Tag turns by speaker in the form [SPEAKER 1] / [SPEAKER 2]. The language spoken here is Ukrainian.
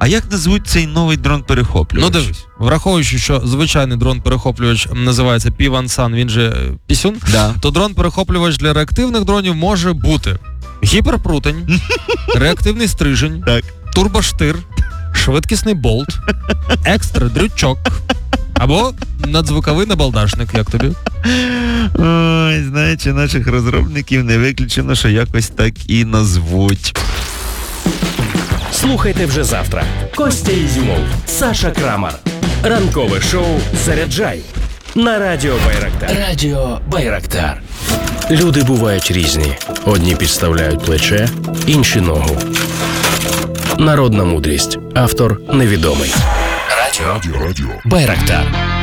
[SPEAKER 1] А як назвуть цей новий дрон-перехоплювач?
[SPEAKER 2] Ну дивись, враховуючи, що звичайний дрон-перехоплювач називається P1Sun, він же пісюн, то дрон-перехоплювач для реактивних дронів може бути гіперпрутень, реактивний стрижень, турбоштир, швидкісний болт, екстра дрючок або надзвуковий набалдашник. Як тобі?
[SPEAKER 1] Ой, знаючи наших розробників, не виключено, що якось так і назвуть.
[SPEAKER 3] Слухайте вже завтра. Костя Ізюмов, Саша Крамар. Ранкове шоу «Заряджай» на Радіо Байрактар. Радіо Байрактар. Люди бувають різні. Одні підставляють плече, інші ногу. Народна мудрість. Автор невідомий. Радіо Байрактар.